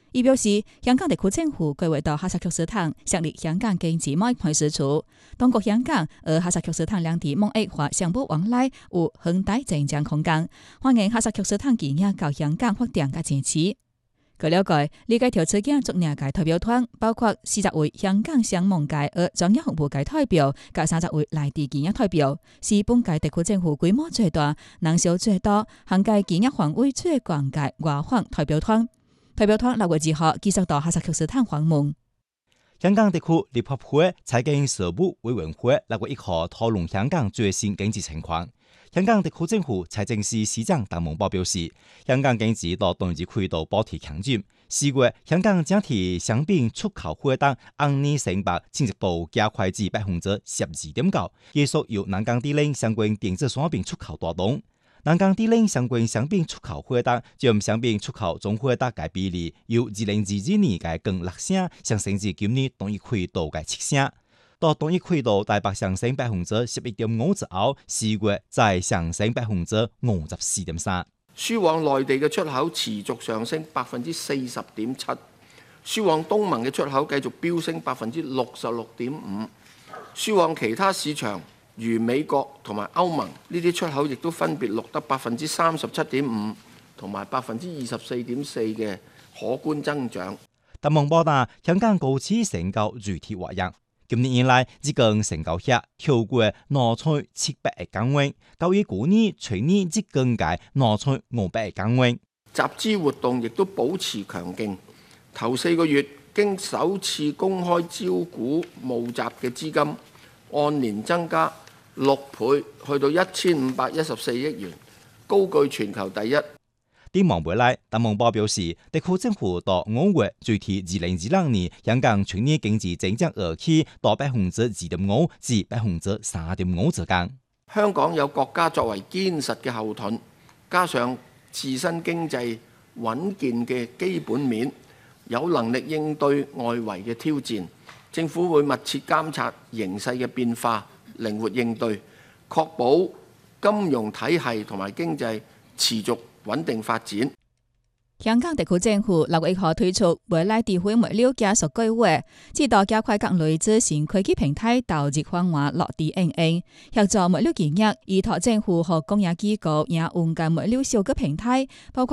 伊表示，香港特區政府規劃到哈薩克斯坦成立香港經濟貿易辦事處，當局香港和哈薩克斯坦兩地貿易或商務往來有很大增長空間，歡迎哈薩克斯坦企業到香港發展嘅支持。據了解，呢個條次嘅足兩屆代表團，包括40位香港商務界和專業服務界代表，加30位內地企業代表，是本屆特區政府規模最大、人數最多、涵蓋企業範圍最廣嘅外訪代表團。代表團6月2號繼續到哈薩克斯坦訪問。 香港特區立法會財經事務委員會6月1號討論香港最新經濟情況。香港特區政府財政司司長鄧孟寶表示，香港經濟到冬季季度保持強勁。4月香港整體商品出口貨單按年升百進一步加快至 12.9%， 繼續由南港啲零相關電子商品出口帶動。南港啲零相關商品出口貨單佔商品出口總貨單嘅比例，由2022年嘅近6%上升至今年冬季季度嘅7%。到冬季季度大幅上升 11.5% 之後，4月再上升 54.3%。 輸往內地嘅出口持續上升 40.7%， 輸往東盟嘅出口繼續飆升 66.5%， 輸往其他市場如美國同埋歐盟呢啲出口亦都分別錄得 37.5% 同埋 24.4% 嘅可觀增長。 鄧孟寶話：香港高次成交具體活躍。今年以來，一共成交額超過2,700億港元，高於去年全年一共嘅2,500億港元。 集資活動亦都保持強勁，頭4個月經首次公開招股募集嘅資金按年增加6倍，去到1514億元，高居全球第一。 展望未來，鄧孟寶表示，特區政府到5月最提2022年香港全年經濟增長預期到 2.5% 至 3.5% 之間。 香港有國家作為堅實嘅後盾，加上自身經濟穩健嘅基本面，有能力應對外圍嘅挑戰。政府會密切監察形勢嘅變化，靈活應對，確保金融體系同埋經濟持續穩定發展。 香港特區政府6月1號推出未來智慧物流加速計劃，指導加快各類資訊科技平台導入環化落地 DNA， 協助物流企業依託政府和公營機構營運嘅物流數據平台，包括